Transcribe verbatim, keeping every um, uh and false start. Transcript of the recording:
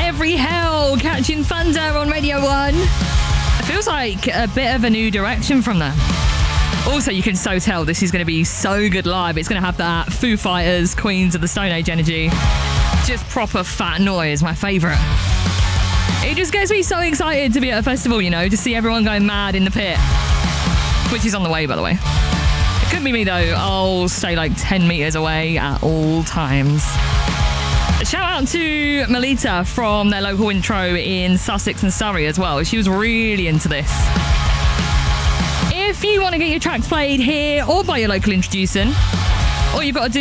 Every Hell, Catching Thunder on Radio one. It feels like a bit of a new direction from them. Also, you can so tell this is going to be so good live. It's going to have that Foo Fighters, Queens of the Stone Age energy. Just proper fat noise, my favourite. It just gets me so excited to be at a festival, you know, to see everyone going mad in the pit. Which is on the way, by the way. It couldn't be me, though. I'll stay like ten metres away at all times. Shout out to Melita from their local intro in Sussex and Surrey as well. She was really into this. If you want to get your tracks played here or by your local introducing, all you've got to do